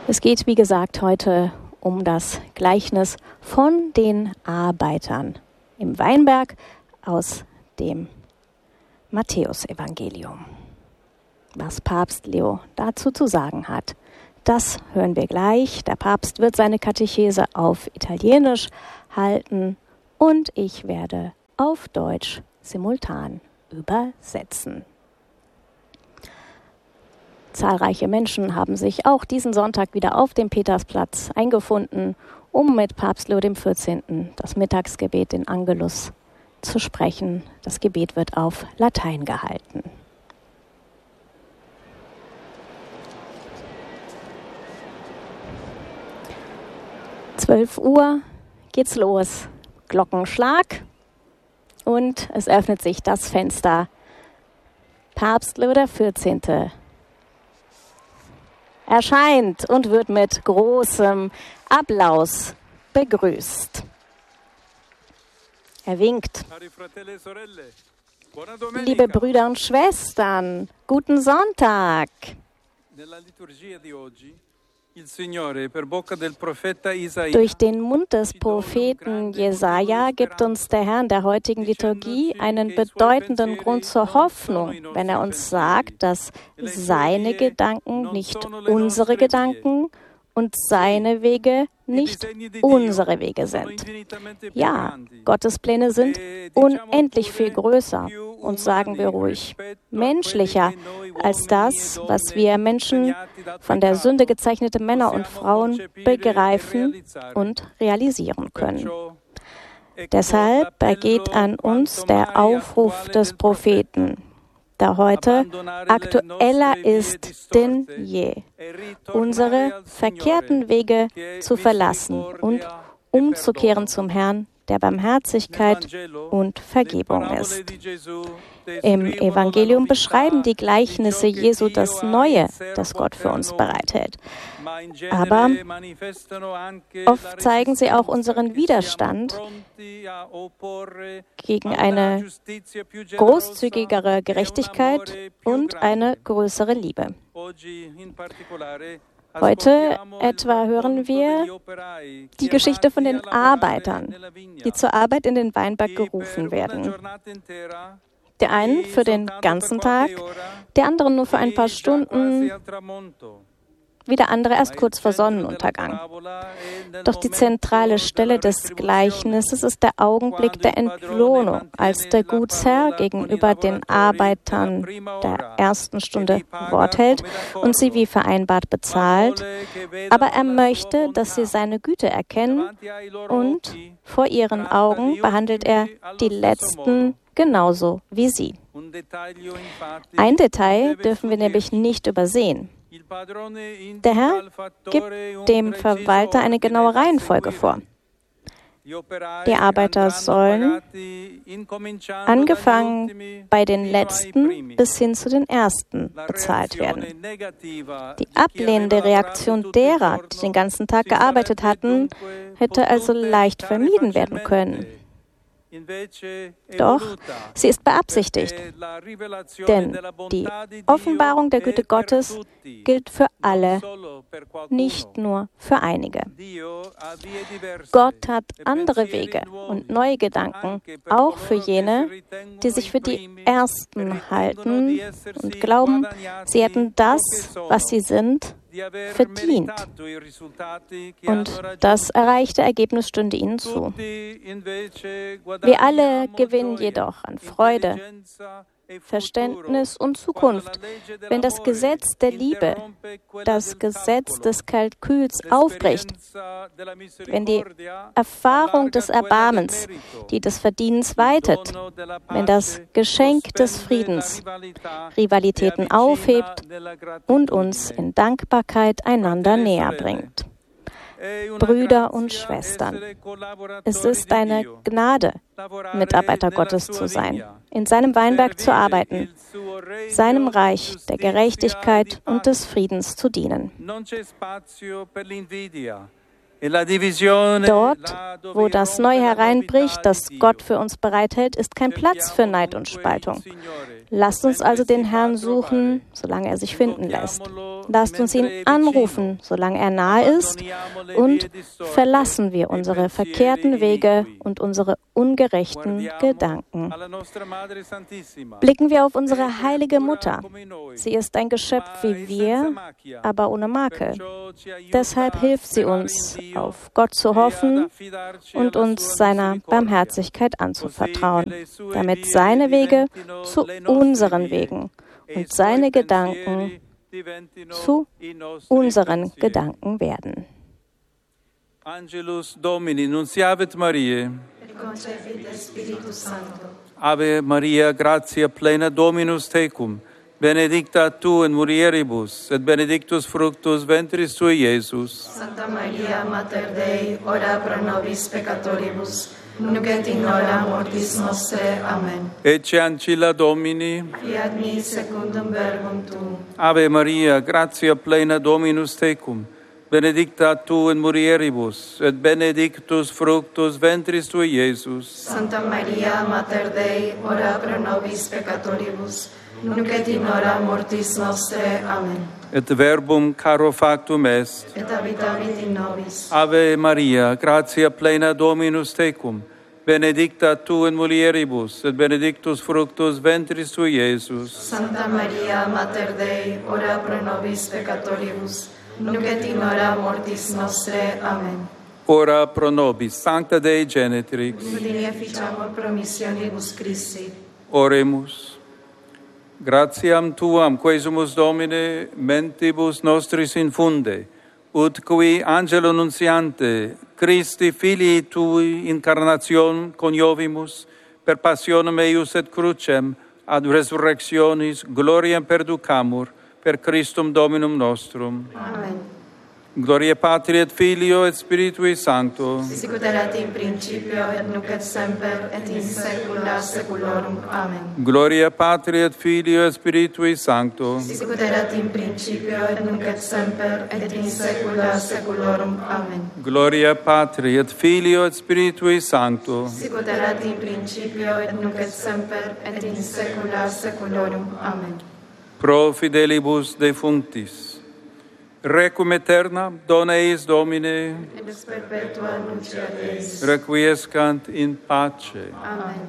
Es geht, wie gesagt, heute um das Gleichnis von den Arbeitern im Weinberg aus dem Matthäusevangelium. Was Papst Leo dazu zu sagen hat, das hören wir gleich. Der Papst wird seine Katechese auf Italienisch halten und ich werde auf Deutsch simultan übersetzen. Zahlreiche Menschen haben sich auch diesen Sonntag wieder auf dem Petersplatz eingefunden, um mit Papst Leo XIV. Das Mittagsgebet, den Angelus, zu sprechen. Das Gebet wird auf Latein gehalten. Uhr geht's los. Glockenschlag und es öffnet sich das Fenster. Papst Leo XIV. erscheint und wird mit großem Applaus begrüßt. Er winkt. Liebe Brüder und Schwestern, guten Sonntag. Durch den Mund des Propheten Jesaja gibt uns der Herr in der heutigen Liturgie einen bedeutenden Grund zur Hoffnung, wenn er uns sagt, dass seine Gedanken nicht unsere Gedanken und seine Wege nicht unsere Wege sind. Ja, Gottes Pläne sind unendlich viel größer und, sagen wir ruhig, menschlicher als das, was wir Menschen, von der Sünde gezeichnete Männer und Frauen, begreifen und realisieren können. Deshalb ergeht an uns der Aufruf des Propheten, der heute aktueller ist denn je, unsere verkehrten Wege zu verlassen und umzukehren zum Herrn, der Barmherzigkeit und Vergebung ist. Im Evangelium beschreiben die Gleichnisse Jesu das Neue, das Gott für uns bereithält. Aber oft zeigen sie auch unseren Widerstand gegen eine großzügigere Gerechtigkeit und eine größere Liebe. Heute etwa hören wir die Geschichte von den Arbeitern, die zur Arbeit in den Weinberg gerufen werden. Die einen für den ganzen Tag, die anderen nur für ein paar Stunden, wieder andere erst kurz vor Sonnenuntergang. Doch die zentrale Stelle des Gleichnisses ist der Augenblick der Entlohnung, als der Gutsherr gegenüber den Arbeitern der ersten Stunde Wort hält und sie wie vereinbart bezahlt. Aber er möchte, dass sie seine Güte erkennen und vor ihren Augen behandelt er die Letzten genauso wie sie. Ein Detail dürfen wir nämlich nicht übersehen. Der Herr gibt dem Verwalter eine genaue Reihenfolge vor. Die Arbeiter sollen, angefangen bei den Letzten bis hin zu den Ersten, bezahlt werden. Die ablehnende Reaktion derer, die den ganzen Tag gearbeitet hatten, hätte also leicht vermieden werden können. Doch sie ist beabsichtigt, denn die Offenbarung der Güte Gottes gilt für alle, nicht nur für einige. Gott hat andere Wege und neue Gedanken, auch für jene, die sich für die Ersten halten und glauben, sie hätten das, was sie sind, verdient. Und das erreichte Ergebnis stünde ihnen zu. Wir alle gewinnen jedoch an Freude, Verständnis und Zukunft, wenn das Gesetz der Liebe, das Gesetz des Kalküls aufbricht, wenn die Erfahrung des Erbarmens, die des Verdienens weitet, wenn das Geschenk des Friedens Rivalitäten aufhebt und uns in Dankbarkeit einander näher bringt. Brüder und Schwestern, es ist eine Gnade, Mitarbeiter Gottes zu sein, in seinem Weinberg zu arbeiten, seinem Reich der Gerechtigkeit und des Friedens zu dienen. Dort, wo das Neue hereinbricht, das Gott für uns bereithält, ist kein Platz für Neid und Spaltung. Lasst uns also den Herrn suchen, solange er sich finden lässt. Lasst uns ihn anrufen, solange er nahe ist, und verlassen wir unsere verkehrten Wege und unsere ungerechten Gedanken. Blicken wir auf unsere heilige Mutter. Sie ist ein Geschöpf wie wir, aber ohne Makel. Deshalb hilft sie uns, auf Gott zu hoffen und uns seiner Barmherzigkeit anzuvertrauen, damit seine Wege zu unseren Wegen und seine Gedanken zu unseren Gedanken werden. Angelus Domini, nunciavit Mariae. Et concepit Spiritus Sancto. Ave Maria, gratia plena Dominus tecum, benedicta tu in mulieribus, et benedictus fructus ventris tui, Iesus. Santa Maria, Mater Dei, ora pro nobis peccatoribus, nunc et in hora mortis nostre. Amen. Ecce ancilla Domini. Fiat mi secundum verbum tuum. Ave Maria, gratia plena Dominus tecum, benedicta tu in mulieribus, et benedictus fructus ventris tui, Iesus. Santa Maria, Mater Dei, ora pro nobis peccatoribus, nunc et in hora mortis nostre. Amen. Et verbum caro factum est. Et habitavit in nobis. Ave Maria, gratia plena Dominus tecum, benedicta tu in mulieribus, et benedictus fructus ventris tui, Iesus. Santa Maria, Mater Dei, ora pro nobis peccatoribus, nunc et in hora mortis nostre. Amen. Ora pro nobis, Sancta Dei Genetrix. Udini efficiamur promissionibus Christi. Oremus. Gratiam tuam, quesumus Domine, mentibus nostris infunde, ut qui angelo nunciante, Christi filii tui incarnation coniovimus, per passionem eius et crucem, ad resurrectionis gloriam perducamur, per Christum Dominum nostrum. Amen. Gloria Patri et Filio et Spiritui Sancto. Sic ut erat in principio et nunc et semper et in saecula saeculorum. Amen. Gloria Patri et Filio et Spiritui Sancto. Sic ut erat in principio et nunc et semper et in saecula saeculorum. Amen. Gloria Patri et Filio et Spiritui Sancto. Sic ut erat in principio et nunc et semper et in saecula saeculorum. Amen. Pro fidelibus defunctis. Requiem aeterna dona eis Domine. Et ex perpetua lucia Deis. Requiescant in pace. Amen.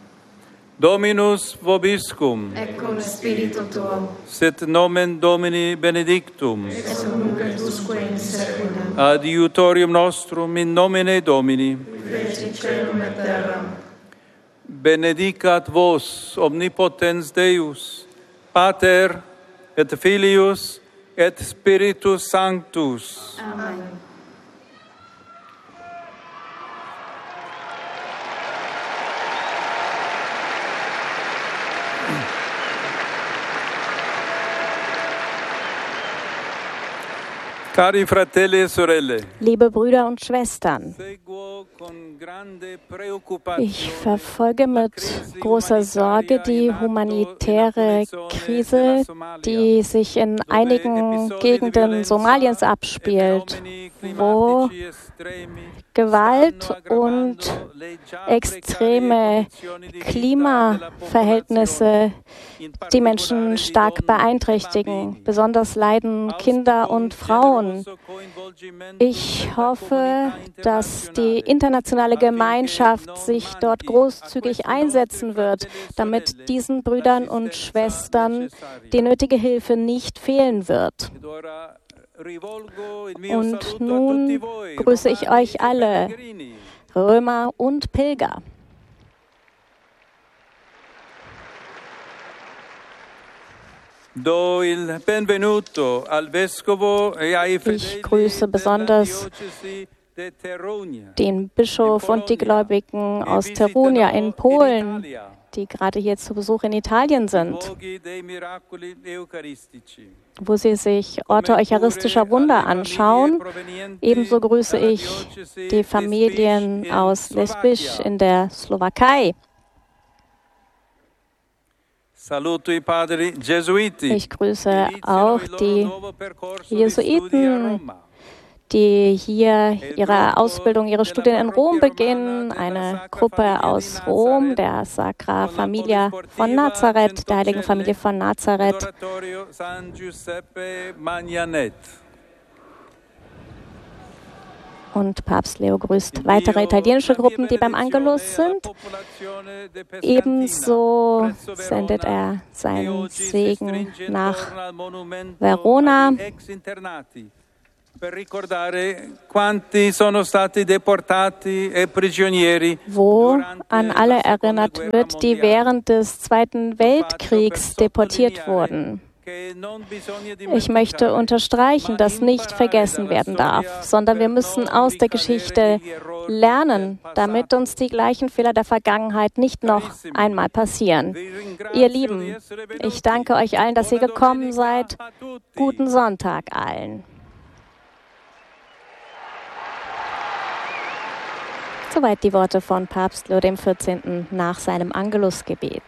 Dominus vobiscum. Et cum spiritu tuo. Sit nomen Domini benedictum. Ex nunc et usque in saecula. Adiutorium nostrum in nomine Domini. Feci celum et terram. Benedicat vos omnipotens Deus, Pater et Filius et Spiritus Sanctus. Amen. Cari fratelli e sorelle, Liebe Brüder und Schwestern, ich verfolge mit großer Sorge die humanitäre Krise, die sich in einigen Gegenden Somaliens abspielt, wo Gewalt und extreme Klimaverhältnisse die Menschen stark beeinträchtigen. Besonders leiden Kinder und Frauen. Ich hoffe, dass die internationale Gemeinschaft sich dort großzügig einsetzen wird, damit diesen Brüdern und Schwestern die nötige Hilfe nicht fehlen wird. Und nun grüße ich euch alle, Römer und Pilger. Ich grüße besonders den Bischof und die Gläubigen aus Terunia in Polen, die gerade hier zu Besuch in Italien sind, wo sie sich Orte eucharistischer Wunder anschauen. Ebenso grüße ich die Familien aus Lesbisch in der Slowakei. Ich grüße auch die Jesuiten, die hier ihre Ausbildung, ihre Studien in Rom beginnen. Eine Gruppe aus Rom, der Sacra Familia von Nazareth, der Heiligen Familie von Nazareth. Und Papst Leo grüßt weitere italienische Gruppen, die beim Angelus sind. Ebenso sendet er seinen Segen nach Verona, wo an alle erinnert wird, die während des Zweiten Weltkriegs deportiert wurden. Ich möchte unterstreichen, dass nicht vergessen werden darf, sondern wir müssen aus der Geschichte lernen, damit uns die gleichen Fehler der Vergangenheit nicht noch einmal passieren. Ihr Lieben, ich danke euch allen, dass ihr gekommen seid. Guten Sonntag allen. Soweit die Worte von Papst Leo XIV. Nach seinem Angelusgebet.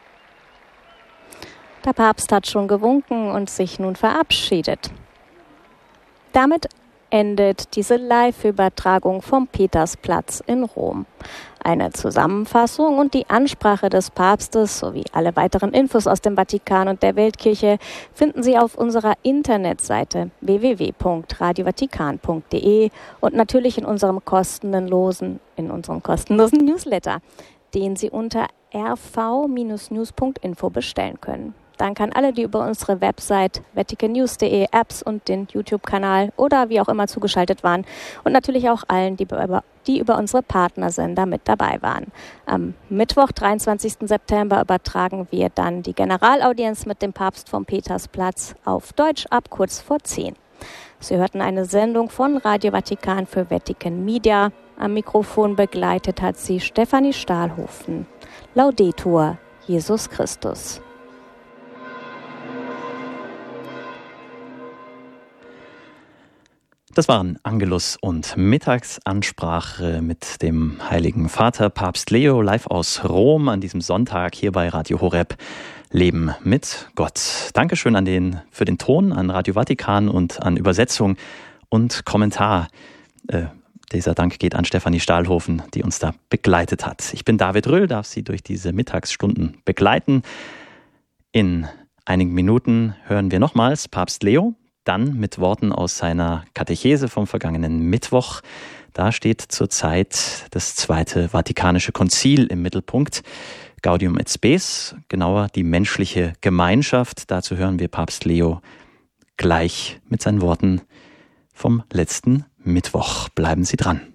Der Papst hat schon gewunken und sich nun verabschiedet. Damit endet diese Live-Übertragung vom Petersplatz in Rom. Eine Zusammenfassung und die Ansprache des Papstes sowie alle weiteren Infos aus dem Vatikan und der Weltkirche finden Sie auf unserer Internetseite www.radiovatikan.de und natürlich in unserem kostenlosen Newsletter, den Sie unter rv-news.info bestellen können. Danke an alle, die über unsere Website vaticannews.de, Apps und den YouTube-Kanal oder wie auch immer zugeschaltet waren. Und natürlich auch allen, die über unsere Partnersender mit dabei waren. Am Mittwoch, 23. September, übertragen wir dann die Generalaudienz mit dem Papst vom Petersplatz auf Deutsch ab kurz vor 10. Sie hörten eine Sendung von Radio Vatikan für Vatican Media. Am Mikrofon begleitet hat sie Stefanie Stahlhofen. Laudetur Jesus Christus. Das waren Angelus und Mittagsansprache mit dem Heiligen Vater Papst Leo live aus Rom an diesem Sonntag hier bei Radio Horeb. Leben mit Gott. Dankeschön für den Ton an Radio Vatikan und an Übersetzung und Kommentar. Dieser Dank geht an Stefanie Stahlhofen, die uns da begleitet hat. Ich bin David Röhl, darf Sie durch diese Mittagsstunden begleiten. In einigen Minuten hören wir nochmals Papst Leo. Dann mit Worten aus seiner Katechese vom vergangenen Mittwoch. Da steht zurzeit das Zweite Vatikanische Konzil im Mittelpunkt. Gaudium et Spes, genauer die menschliche Gemeinschaft. Dazu hören wir Papst Leo gleich mit seinen Worten vom letzten Mittwoch. Bleiben Sie dran.